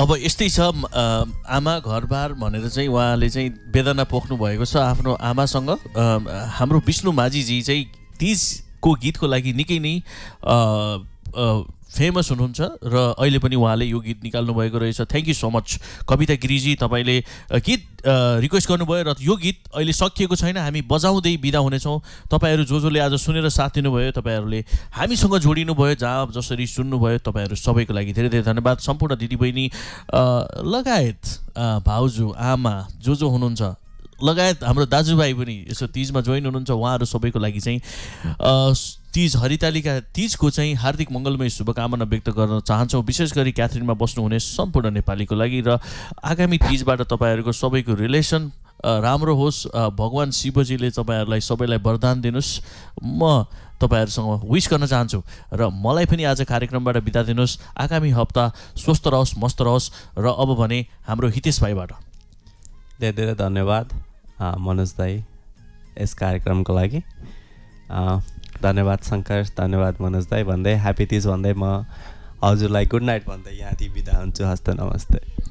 अब यस्तै छ आमा घरबार भनेर चाहिँ उहाँले चाहिँ वेदना पोख्नु भएको छ आफ्नो आमासँग। हाम्रो विष्णु माझीजी चाहिँ तीजको गीतको लागि निकै नै फेमस हुनुहुन्छ र अहिले पनि उहाँले यो गीत निकाल्नु भएको रहेछ। थ्याङ्क यू सो मच कविता गिरिजी, तपाईँले गीत रिक्वेस्ट गर्नुभयो र यो गीत अहिले सकिएको छैन, हामी बजाउँदै बिदा हुनेछौँ। तपाईँहरू जसले आज सुनेर साथ दिनुभयो, तपाईँहरूले हामीसँग जोडिनु भयो, जहाँ जसरी सुन्नुभयो, तपाईँहरू सबैको लागि धेरै धेरै धन्यवाद। सम्पूर्ण दिदीबहिनी लगायत भाउजू आमा जो हुनुहुन्छ लगायत हाम्रो दाजुभाइ पनि यसो तीजमा जोइन हुनुहुन्छ, उहाँहरू सबैको लागि चाहिँ तीज हरितालिका तीजको चाहिँ हार्दिक मङ्गलमय शुभकामना व्यक्त गर्न चाहन्छौँ। विशेष गरी क्याथरिनमा बस्नुहुने सम्पूर्ण नेपालीको लागि र आगामी तीजबाट तपाईँहरूको सबैको रिलेसन राम्रो होस्। भगवान् शिवजीले तपाईँहरूलाई सबैलाई वरदान दिनुहोस्। म तपाईँहरूसँग विश गर्न चाहन्छु र मलाई पनि आज कार्यक्रमबाट बिदा दिनुहोस्। आगामी हप्ता स्वस्थ रहोस्, मस्त रहोस्। र अब भने हाम्रो हितेश भाइबाट धेरै धेरै धन्यवाद मनोज दाई यस कार्यक्रमको लागि। धन्यवाद शङ्कर, धन्यवाद मनोज दाई भन्दै ह्याप्पी तीज भन्दै म हजुरलाई गुड नाइट भन्दै यहाँदेखि बिदा हुन्छु। हस्त नमस्ते।